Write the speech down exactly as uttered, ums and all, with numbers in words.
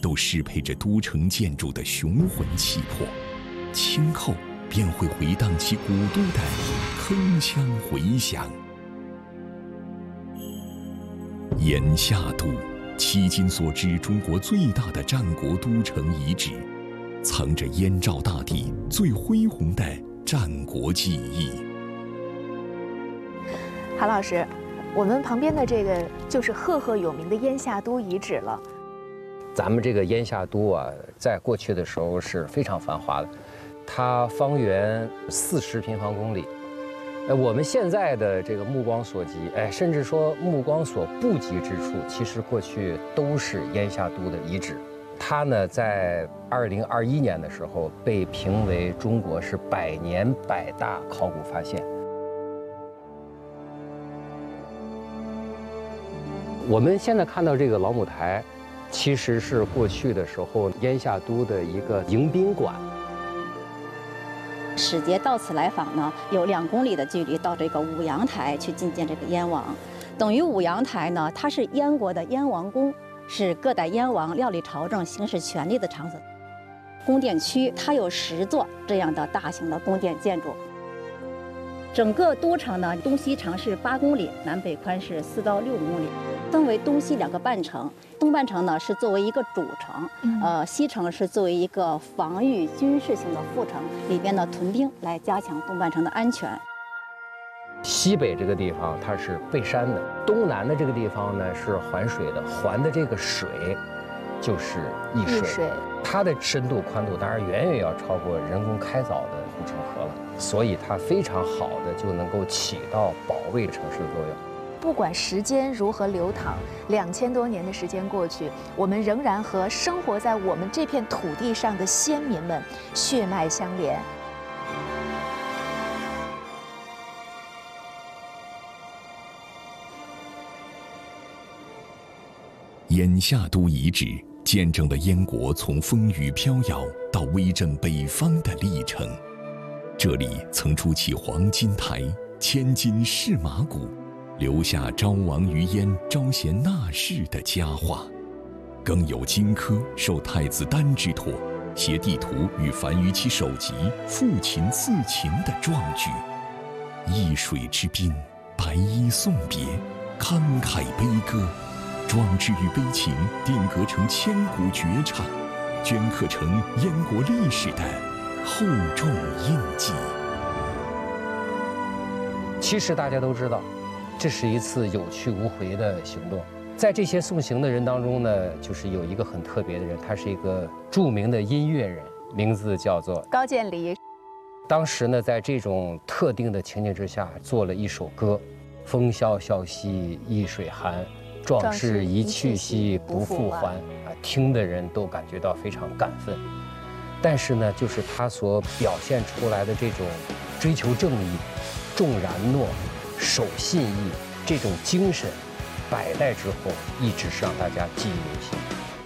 都适配着都城建筑的雄浑气魄，轻叩便会回荡起古都的铿锵回响。燕下都，迄今所知中国最大的战国都城遗址，藏着燕赵大地最恢宏的战国记忆。 韩老师，我们旁边的这个就是赫赫有名的燕下都遗址了。 咱们这个燕下都啊，在过去的时候是非常繁华的，它方圆四十平方公里。呃，我们现在的这个目光所及，哎，甚至说目光所不及之处，其实过去都是燕下都的遗址。它呢，在二零二一年的时候被评为中国是百年百大考古发现。我们现在看到这个老母台，其实是过去的时候燕下都的一个迎宾馆。 使节到此来访呢，有两公里的距离到这个五阳台去觐见这个燕王，等于五阳台呢，它是燕国的燕王宫，是各代燕王料理朝政、行使权力的场所。宫殿区它有十座这样的大型的宫殿建筑。整个都城呢，东西长是八公里，南北宽是四到六公里，分为东西两个半城。东半城呢是作为一个主城，嗯、呃，西城是作为一个防御军事性的副城，里边呢屯兵来加强东半城的安全。 西北这个地方它是背山的，东南的这个地方呢是环水的，环的这个水就是易水， 水它的深度宽度当然远远要超过人工开凿的护城河了，所以它非常好的就能够起到保卫城市的作用。 不管时间如何流淌，两千多年的时间过去，我们仍然和生活在我们这片土地上的先民们血脉相连。 燕下都遗址见证了燕国从风雨飘摇到威震北方的历程。这里曾筑起黄金台、千金试马谷，留下昭王于燕招贤纳士的佳话，更有荆轲受太子丹之托，携地图与樊於期首级赋琴刺秦的壮举。易水之滨，白衣送别，慷慨悲歌，壮志与悲情定格成千古绝唱，镌刻成燕国历史的厚重印记。 其实大家都知道，这是一次有去无回的行动。在这些送行的人当中呢，就是有一个很特别的人，他是一个著名的音乐人，名字叫做高渐离。 当时呢，在这种特定的情景之下，做了一首歌：风萧萧兮易水寒，壮士一去兮不复还。啊，听的人都感觉到非常感奋。但是呢，就是他所表现出来的这种追求正义、重然诺、守信义这种精神，百代之后一直是让大家记忆犹新。